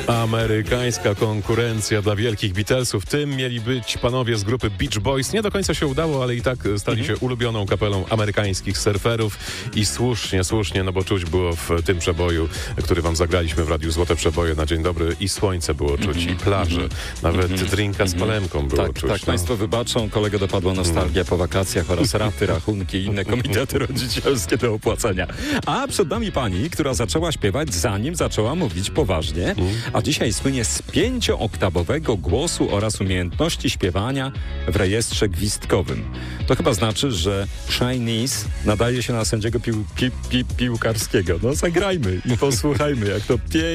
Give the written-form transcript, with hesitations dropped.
Amerykańska konkurencja dla wielkich Beatlesów. Tym mieli być panowie z grupy Beach Boys. Nie do końca się udało, ale i tak stali się ulubioną kapelą amerykańskich surferów. I słusznie, no bo czuć było w tym przeboju, który wam zagraliśmy w Radiu Złote Przeboje na dzień dobry. I słońce było czuć, i plaże. Nawet drinka z palemką było czuć. Tak, państwo wybaczą, kolegę dopadła nostalgia po wakacjach oraz raty, rachunki i inne komitety rodzicielskie do opłacenia. A przed nami pani, która zaczęła śpiewać, zanim zaczęła mówić poważnie, a dzisiaj słynie z 5-oktawowego głosu oraz umiejętności śpiewania w rejestrze gwizdkowym. To chyba znaczy, że Chinese nadaje się na sędziego piłkarskiego. No zagrajmy i posłuchajmy, jak to pięknie